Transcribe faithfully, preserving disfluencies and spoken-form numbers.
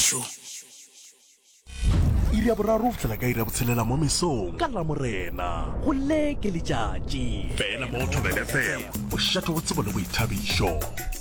boithabišo. Iri ya boraro fela ka iri ya botshelela mo mesong ka Lamorena go leke letšatši fela mo Thobela F M o šathwa go tsebo le boithabišo.